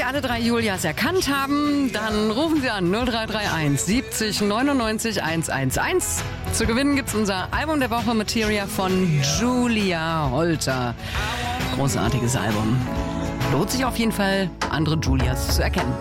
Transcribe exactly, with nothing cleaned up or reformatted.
alle drei Julias erkannt haben, dann rufen Sie an null drei drei eins siebzig neunundneunzig hundertzehn. Zu gewinnen gibt's unser Album der Woche Materia von Julia Holter. Großartiges Album. Lohnt sich auf jeden Fall, andere Julias zu erkennen.